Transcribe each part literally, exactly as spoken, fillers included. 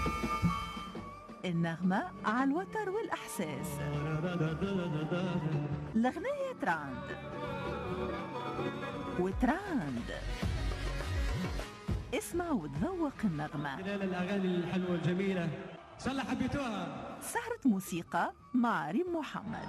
النغمة على الوتر والإحساس. الأغنية تراند وتراند. اسمع وتذوق النغمة خلال الأغاني الحلوة الجميلة صلى حبيتوها. سهرة موسيقى مع ريم محمد.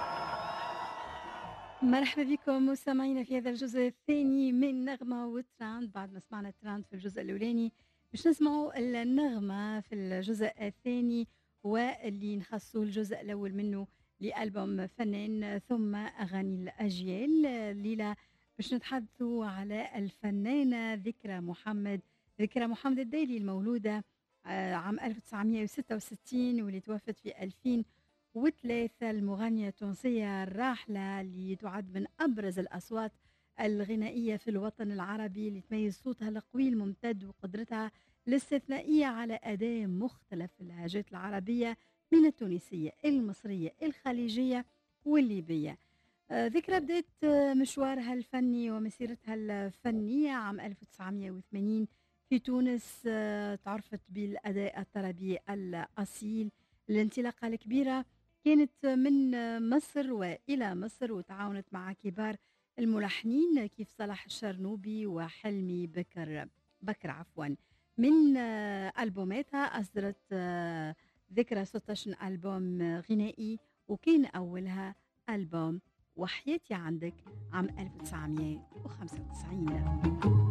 مرحبا بكم مستمعينا في هذا الجزء الثاني من نغمة وتراند. بعد ما سمعنا التراند في الجزء الأولاني باش نسمعوا النغمة في الجزء الثاني، واللي نخصوا الجزء الأول منه لألبوم فنان ثم أغاني الأجيال. الليلة باش نتحدثوا على الفنانة ذكرى محمد، ذكرى محمد الديلي، المولودة عام ألف وتسعمائة وستة وستين واللي توفت في ألفين وثلاثة. المغنية التونسية الراحلة اللي تعد من أبرز الأصوات الغنائية في الوطن العربي، اللي تميز صوتها القوي الممتد وقدرتها الاستثنائية على أداء مختلف اللهجات العربية من التونسية، المصرية، الخليجية والليبية. آه ذكرى بدأت مشوارها الفني ومسيرتها الفنية عام ألف وتسعمائة وثمانين في تونس. آه تعرفت بالأداء الطربي الأصيل. الانطلاقة الكبيرة كانت من مصر وإلى مصر، وتعاونت مع كبار الملحنين كيف صلاح الشرنوبي وحلمي بكر بكر عفوا. من ألبوماتها أصدرت ذكرى ستة عشر ألبوم غنائي، وكان أولها ألبوم وحياتي عندك عام ألف وتسعمائة وخمسة وتسعين.